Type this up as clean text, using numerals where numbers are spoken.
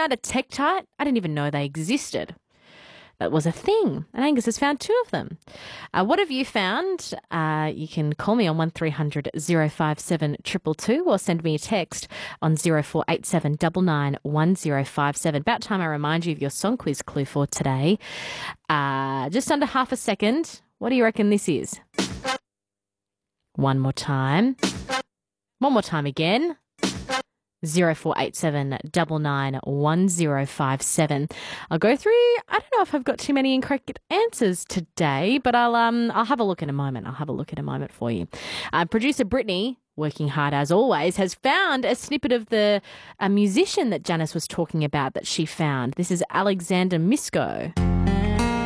found a Tektite. I didn't even know they existed. That was a thing. And Angus has found 2 of them. What have you found? You can call me on 1300 057 222 or send me a text on 0487 991057. About time I remind you of your song quiz clue for today. Just under half a second. What do you reckon this is? One more time. One more time again. 0487 991057. I'll go through. I don't know if I've got too many incorrect answers today, but I'll have a look in a moment. I'll have a look in a moment for you. Producer Brittany, working hard as always, has found a snippet of the musician that Janice was talking about that she found. This is Alexander Misko.